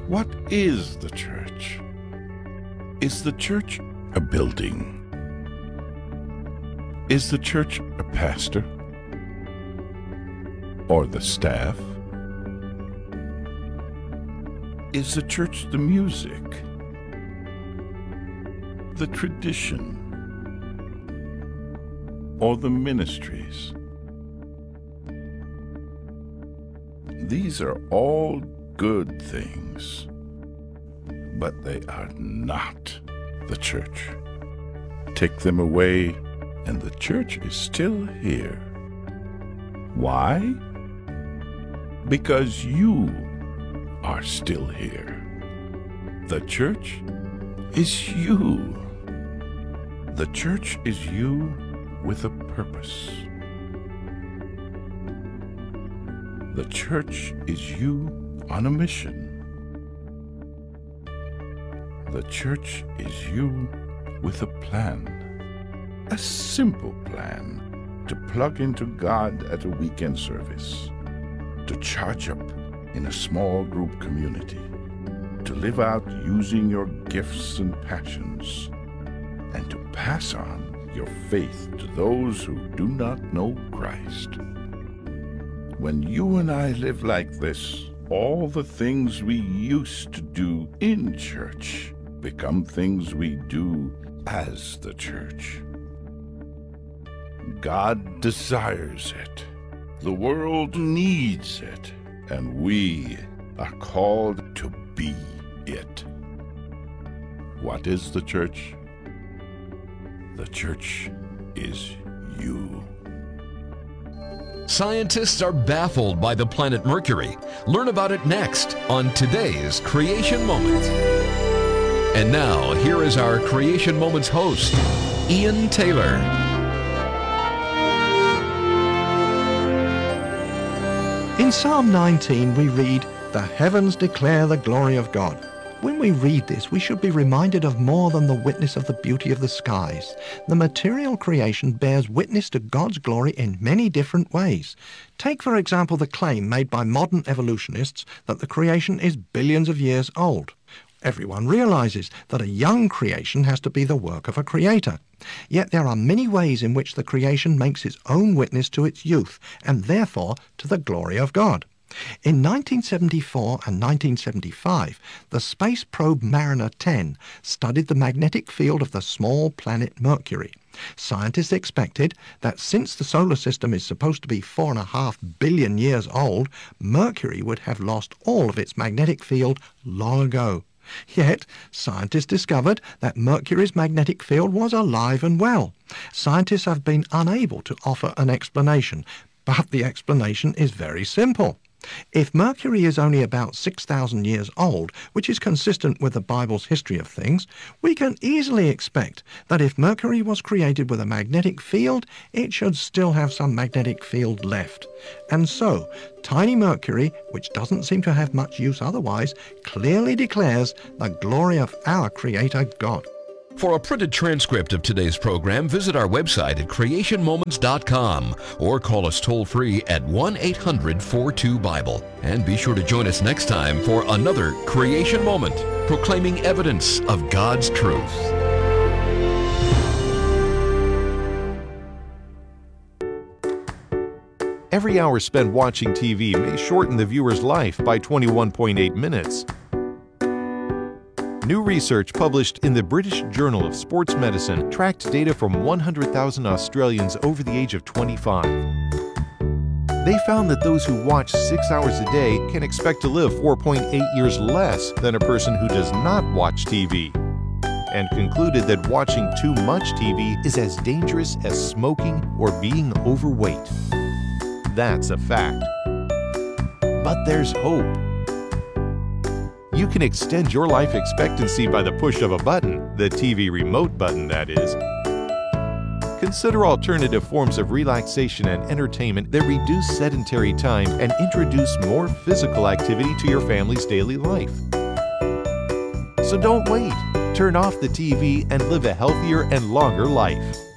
What is the church? Is the church a building? Is the church a pastor? Or the staff? Is the church the music? The tradition? Or the ministries? These are all good things, but they are not the church. Take them away, and the church is still here. Why? Because you are still here. The church is you. The church is you with a purpose. The church is you on a mission. The church is you with a plan. A simple plan to plug into God at a weekend service, to charge up in a small group community, to live out using your gifts and passions, and to pass on your faith to those who do not know Christ. When you and I live like this, all the things we used to do in church become things we do as the church. God desires it. The world needs it. And we are called to be it. What is the church? The church is you. Scientists are baffled by the planet Mercury. Learn about it next on today's Creation Moment. And now, here is our Creation Moments host, Ian Taylor. In Psalm 19 we read, "The heavens declare the glory of God." When we read this, we should be reminded of more than the witness of the beauty of the skies. The material creation bears witness to God's glory in many different ways. Take, for example, the claim made by modern evolutionists that the creation is billions of years old. Everyone realizes that a young creation has to be the work of a creator. Yet there are many ways in which the creation makes its own witness to its youth, and therefore to the glory of God. In 1974 and 1975, the space probe Mariner 10 studied the magnetic field of the small planet Mercury. Scientists expected that since the solar system is supposed to be 4.5 billion years old, Mercury would have lost all of its magnetic field long ago. Yet, scientists discovered that Mercury's magnetic field was alive and well. Scientists have been unable to offer an explanation, but the explanation is very simple. If Mercury is only about 6,000 years old, which is consistent with the Bible's history of things, we can easily expect that if Mercury was created with a magnetic field, it should still have some magnetic field left. And so, tiny Mercury, which doesn't seem to have much use otherwise, clearly declares the glory of our Creator God. For a printed transcript of today's program, visit our website at creationmoments.com or call us toll-free at 1-800-42-BIBLE. And be sure to join us next time for another Creation Moment, proclaiming evidence of God's truth. Every hour spent watching TV may shorten the viewer's life by 21.8 minutes. New research published in the British Journal of Sports Medicine tracked data from 100,000 Australians over the age of 25. They found that those who watch 6 hours a day can expect to live 4.8 years less than a person who does not watch TV, and concluded that watching too much TV is as dangerous as smoking or being overweight. That's a fact. But there's hope. You can extend your life expectancy by the push of a button, the TV remote button, that is. Consider alternative forms of relaxation and entertainment that reduce sedentary time and introduce more physical activity to your family's daily life. So don't wait. Turn off the TV and live a healthier and longer life.